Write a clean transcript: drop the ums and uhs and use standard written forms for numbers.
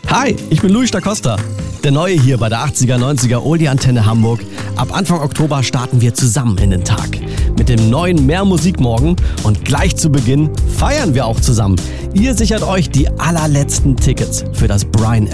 Hi, ich bin Luis da Costa. Der Neue hier bei der 80er, 90er Oldie-Antenne Hamburg. Ab Anfang Oktober starten wir zusammen in den Tag. Mit dem neuen Mehr Musik morgen und gleich zu Beginn feiern wir auch zusammen. Ihr sichert euch die allerletzten Tickets für das Brian